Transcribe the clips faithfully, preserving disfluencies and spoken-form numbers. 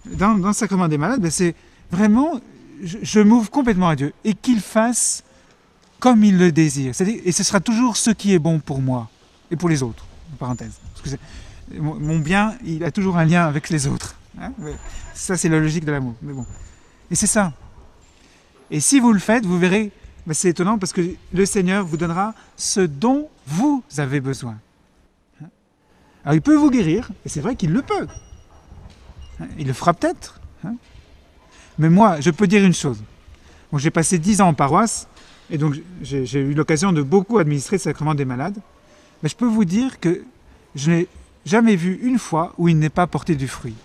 dans, dans le sacrement des malades, ben c'est vraiment, je, je m'ouvre complètement à Dieu et qu'il fasse comme il le désire. C'est-à-dire, et ce sera toujours ce qui est bon pour moi et pour les autres, en parenthèse. Parce que mon, mon bien, il a toujours un lien avec les autres. Hein, ça, c'est la logique de l'amour. Mais bon. Et c'est ça. Et si vous le faites, vous verrez, ben c'est étonnant parce que le Seigneur vous donnera ce dont vous avez besoin. Alors il peut vous guérir, et c'est vrai qu'il le peut. Il le fera peut-être. Mais moi, je peux dire une chose. Bon, j'ai passé dix ans en paroisse, et donc j'ai, j'ai eu l'occasion de beaucoup administrer le sacrement des malades. Mais je peux vous dire que je n'ai jamais vu une fois où il n'est pas porté du fruit.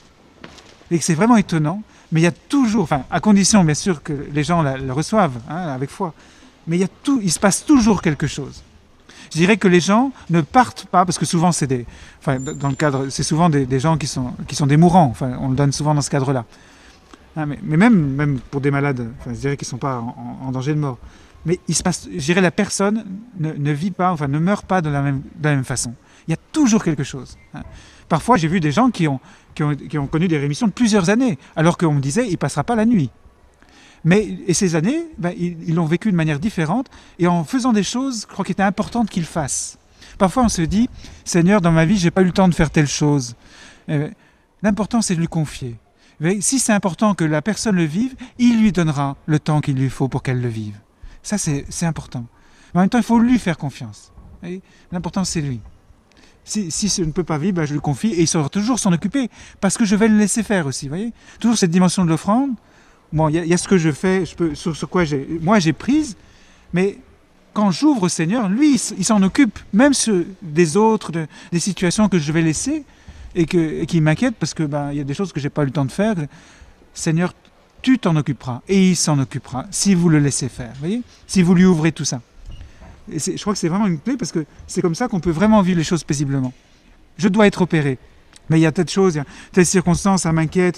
Et que c'est vraiment étonnant, mais il y a toujours, enfin, à condition bien sûr que les gens la, le reçoivent, hein, avec foi, mais il, y a tout, il se passe toujours quelque chose. Je dirais que les gens ne partent pas, parce que souvent c'est des, enfin, dans le cadre, c'est souvent des, des gens qui sont, qui sont des mourants, enfin, on le donne souvent dans ce cadre-là. Hein, mais, mais même, même pour des malades, enfin, je dirais qu'ils ne sont pas en, en danger de mort. Mais il se passe, je dirais la personne ne, ne vit pas, enfin ne meurt pas de la même, de la même façon. Il y a toujours quelque chose. Hein. Parfois j'ai vu des gens qui ont, qui, ont, qui ont connu des rémissions de plusieurs années, alors qu'on me disait il ne passera pas la nuit. Mais, et ces années, ben, ils, ils l'ont vécu de manière différente, et en faisant des choses, je crois qu'il était important qu'ils fassent. Parfois on se dit, Seigneur, dans ma vie, je n'ai pas eu le temps de faire telle chose. Eh, l'important c'est de lui confier. Mais si c'est important que la personne le vive, il lui donnera le temps qu'il lui faut pour qu'elle le vive. Ça c'est, c'est important. Mais en même temps, il faut lui faire confiance. Et l'important c'est lui. Si, si je ne peux pas vivre, ben, je lui confie, et il saura toujours s'en occuper, parce que je vais le laisser faire aussi. Voyez, toujours cette dimension de l'offrande. Bon, il y, y a ce que je fais, je peux, sur, sur quoi j'ai, moi j'ai prise, mais quand j'ouvre au Seigneur, lui, il, il s'en occupe, même sur des autres, de, des situations que je vais laisser et, que, et qui m'inquiètent parce que ben, y a des choses que j'ai pas eu le temps de faire. Seigneur, tu t'en occuperas et il s'en occupera si vous le laissez faire, voyez, si vous lui ouvrez tout ça. Et c'est, je crois que c'est vraiment une clé parce que c'est comme ça qu'on peut vraiment vivre les choses paisiblement. Je dois être opéré, mais il y a telle chose, il y a telle circonstance, ça m'inquiète.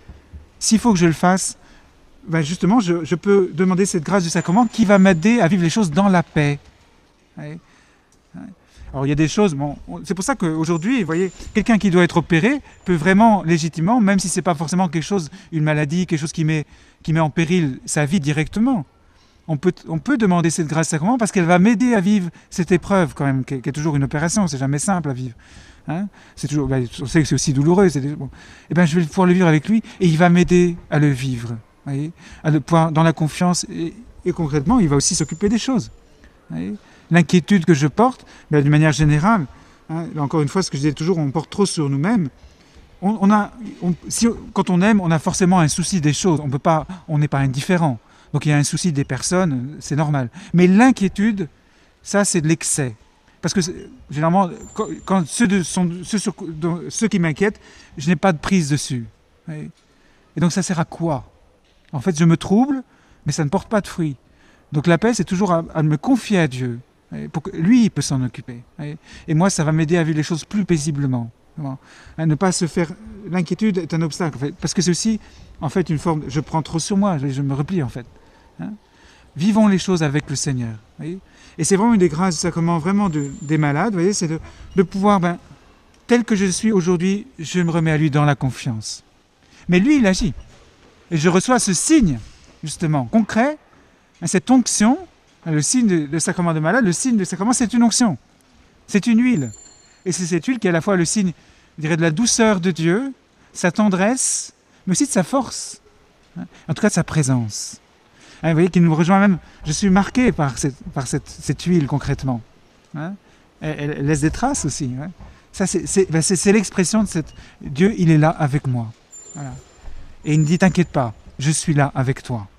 S'il faut que je le fasse, ben justement, je, je peux demander cette grâce du sacrement qui va m'aider à vivre les choses dans la paix. Ouais. Alors il y a des choses, bon, c'est pour ça qu'aujourd'hui, vous voyez, quelqu'un qui doit être opéré peut vraiment légitimement, même si ce n'est pas forcément quelque chose, une maladie, quelque chose qui met, qui met en péril sa vie directement, on peut, on peut demander cette grâce du sacrement parce qu'elle va m'aider à vivre cette épreuve quand même, qui est, qui est toujours une opération, c'est jamais simple à vivre. Hein, c'est toujours, ben, on sait que c'est aussi douloureux, c'est des, bon, et ben je vais pouvoir le vivre avec lui et il va m'aider à le vivre. Voyez, à le point, dans la confiance et, et concrètement il va aussi s'occuper des choses. Voyez, l'inquiétude que je porte, ben, d'une manière générale, hein, encore une fois ce que je disais toujours, on porte trop sur nous-mêmes. On, on a, on, si, quand on aime, on a forcément un souci des choses, on peut pas, on n'est pas indifférent, donc il y a un souci des personnes, c'est normal. Mais l'inquiétude, ça c'est de l'excès. Parce que généralement, quand, quand ceux, de, sont, ceux, sur, ceux qui m'inquiètent, je n'ai pas de prise dessus. Voyez, et donc ça sert à quoi? En fait, je me trouble, mais ça ne porte pas de fruits. Donc la paix, c'est toujours à, à me confier à Dieu. Pour que lui, il peut s'en occuper. Et moi, ça va m'aider à vivre les choses plus paisiblement. À ne pas se faire... L'inquiétude est un obstacle. En fait, parce que c'est aussi, en fait, une forme... Je prends trop sur moi, je me replie, en fait. Hein, vivons les choses avec le Seigneur. Voyez, et c'est vraiment une des grâces du sacrement, vraiment de, des malades, voyez, c'est de, de pouvoir, ben, tel que je suis aujourd'hui, je me remets à lui dans la confiance. Mais lui, il agit. Et je reçois ce signe, justement, concret, cette onction, le signe du sacrement de malade, le signe du sacrement, c'est une onction, c'est une huile. Et c'est cette huile qui est à la fois le signe, je dirais, de la douceur de Dieu, sa tendresse, mais aussi de sa force, en tout cas de sa présence. Hein, vous voyez qu'il nous rejoint même, je suis marqué par cette, par cette, cette huile concrètement. Hein, elle, elle laisse des traces aussi. Hein. Ça, c'est, c'est, ben c'est, c'est l'expression de cette... Dieu, il est là avec moi. Voilà. Et il me dit, t'inquiète pas, je suis là avec toi.